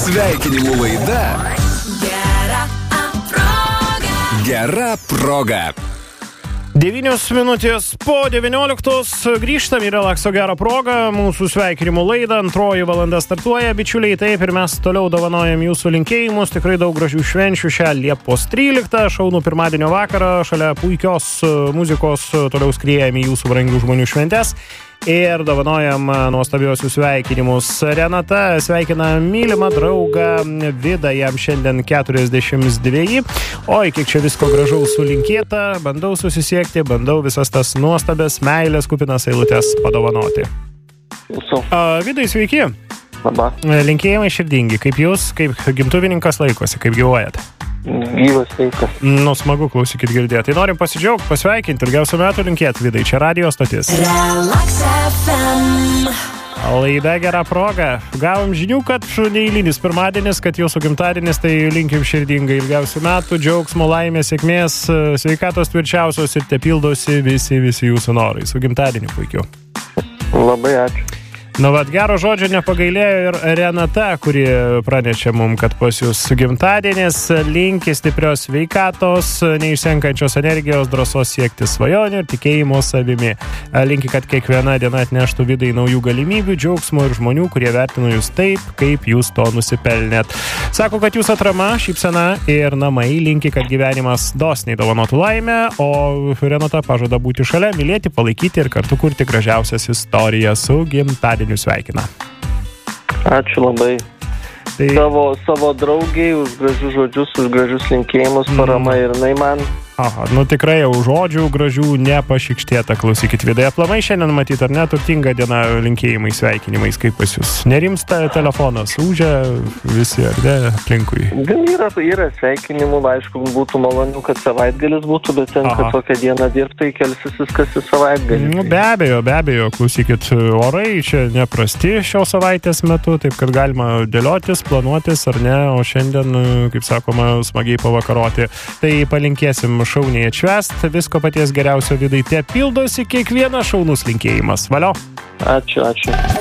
Sveikinimų laida Gera proga. 9 minutės po 19 grįžtam į Relakso gerą progą. Mūsų sveikinimų laidą, antroji valanda startuoja, bičiuliai, taip, ir mes toliau dovanojam jūsų linkėjimus. Tikrai daug gražių švenčių šią Liepos 13, šaunų pirmadienio vakarą, šalia puikios muzikos toliau skriejam į jūsų brangių žmonių šventes. Ir dovanojam nuostabiosius sveikinimus. Renata sveikina mylimą draugą Vidą, jam šiandien 42. Oi, kiek čia visko gražaus sulinkėta. Bandau susisiekti, bandau visas tas nuostabės, meilės kupinas eilutes padovanoti. Vidai, sveiki. Labą. Linkėjimai širdingi. Kaip jūs, kaip gimtuvininkas laikosi, kaip gyvuojat? Gyvas, sveikas. Nu, smagu, klausykit, girdėti. Tai norim pasidžiaugti, pasveikinti, ilgiausių metų linkėti, Vidai. Čia radio stotis. Relax FM. Laida Gera proga. Gavom žinių, kad neįlinis pirmadienis, kad jūsų gimtadienis, tai linkim širdingai ilgiausių metų, džiaugsmo, laimės, sėkmės, sveikatos tvirčiausios ir te pildosi visi jūsų norai. Su gimtadieniu puikiu. Labai ačiū. Nu, vat, gero žodžio nepagailėjo ir Renata, kuri pranešė mum, kad pas jūs gimtadienis, linki stiprios sveikatos, neišsenkančios energijos, drąsos siekti svajonių ir tikėjimo savimi. Linki, kad kiekviena diena atneštų Vidai naujų galimybių, džiaugsmo ir žmonių, kurie vertino jūs taip, kaip jūs to nusipelnėt. Sako, kad jūs atrama, šypsena ir namai, linki, kad gyvenimas dosniai dovanotų laimę, o Renata pažada būti šalia, mylėti, palaikyti ir kartu kurti gražiausias istorijas. Su gimtadieniu sveikina. Ačiū labai. Tai... Savo draugiai už gražius žodžius, už gražius linkėjimus, parama ir jinai man. Aha, nu tikrai jau žodžių gražių nepašykštėta, klausykit, Vidai. Aplamai šiandien matyt, ar ne, turtinga diena linkėjimai, sveikinimais, kaip pas jūs. Nerimsta telefonas, ūžia visi, ar ne, aplinkui? Yra sveikinimų, aišku, būtų malonių, kad savaitgalis būtų, bet tenka tokią dieną dirbti, kelsis viskas į savaitgalį. Nu, be abejo, klausykit, orai čia neprasti šios savaitės metu, taip kad galima dėliotis, planuotis, ar ne, o šiandien, kaip sakoma, smagiai pavakaroti. Tai palinkėsim šauniai atšvęst, visko paties geriausio, Vidai, te pildosi kiekvienas šaunus linkėjimas. Valio. Ačiū.